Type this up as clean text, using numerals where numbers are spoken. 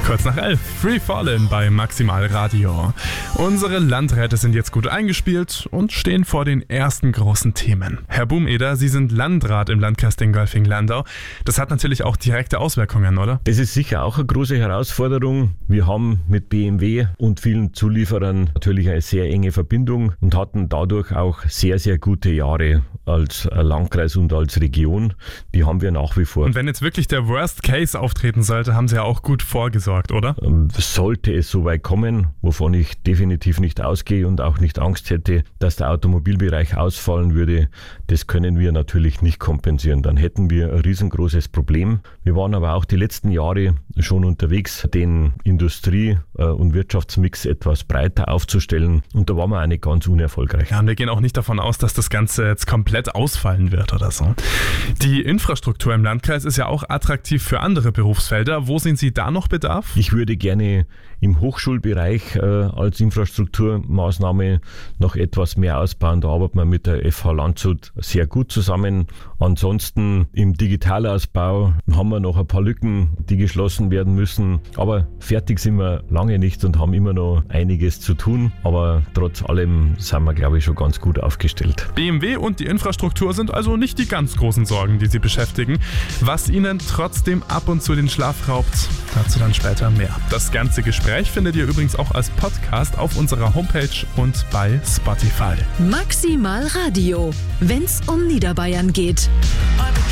Kurz nach 11, Free Fallin' bei Maximal Radio. Unsere Landräte sind jetzt gut eingespielt und stehen vor den ersten großen Themen. Herr Bumeder, Sie sind Landrat im Landkreis Dingolfing-Landau. Das hat natürlich auch direkte Auswirkungen, oder? Das ist sicher auch eine große Herausforderung. Wir haben mit BMW und vielen Zulieferern natürlich eine sehr enge Verbindung und hatten dadurch auch sehr, sehr gute Jahre als Landkreis und als Region. Die haben wir nach wie vor. Und wenn jetzt wirklich der Worst Case auftreten sollte, haben Sie ja auch gut vorgesorgt, oder? Sollte es so weit kommen, wovon ich definitiv nicht ausgehe und auch nicht Angst hätte, dass der Automobilbereich ausfallen würde, das können wir natürlich nicht kompensieren. Dann hätten wir ein riesengroßes Problem. Wir waren aber auch die letzten Jahre schon unterwegs, den Industrie- und Wirtschaftsmix etwas breiter aufzustellen, und da waren wir auch nicht ganz unerfolgreich. Ja, und wir gehen auch nicht davon aus, dass das Ganze jetzt komplett ausfallen wird oder so. Die Infrastruktur im Landkreis ist ja auch attraktiv für andere Berufsfelder. Wo sehen Sie da noch Bedarf? Ich würde gerne im Hochschulbereich als Infrastrukturmaßnahme noch etwas mehr ausbauen. Da arbeiten wir mit der FH Landshut sehr gut zusammen. Ansonsten im Digitalausbau haben wir noch ein paar Lücken, die geschlossen werden müssen. Aber fertig sind wir lange nicht und haben immer noch einiges zu tun. Aber trotz allem sind wir, glaube ich, schon ganz gut aufgestellt. BMW und die Infrastruktur sind also nicht die ganz großen Sorgen, die Sie beschäftigen. Was Ihnen trotzdem ab und zu den Schlaf raubt, dazu dann später mehr. Das ganze Gespräch findet ihr übrigens auch als Podcast auf unserer Homepage und bei Spotify. Maximal Radio, wenn's um Niederbayern geht.